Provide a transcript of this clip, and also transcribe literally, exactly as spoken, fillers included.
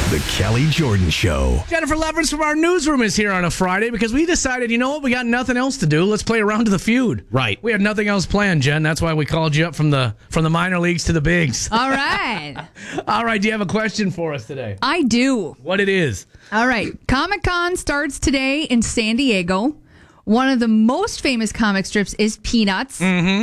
The Kelly Jordan Show. Jennifer Leverance from our newsroom is here on a Friday because we decided, you know what, we got nothing else to do. Let's play a round of the feud. Right. We had nothing else planned, Jen. That's why we called you up from the from the minor leagues to the bigs. All right. All right, do you have a question for us today? I do. What it is? All right. Comic-Con starts today in San Diego. One of the most famous comic strips is Peanuts. Mm-hmm.